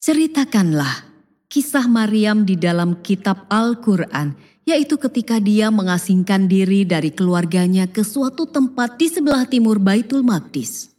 Ceritakanlah kisah Maryam di dalam kitab Al-Quran, yaitu ketika dia mengasingkan diri dari keluarganya ke suatu tempat di sebelah timur Baitul Maqdis.